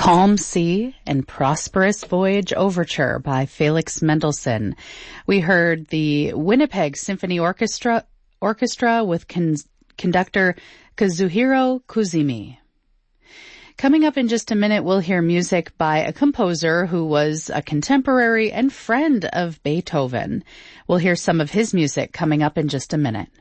Calm Sea and Prosperous Voyage Overture by Felix Mendelssohn. We heard the Winnipeg Symphony Orchestra with conductor Kazuhiro Kuzumi. Coming up in just a minute, we'll hear music by a composer who was a contemporary and friend of Beethoven. We'll hear some of his music coming up in just a minute.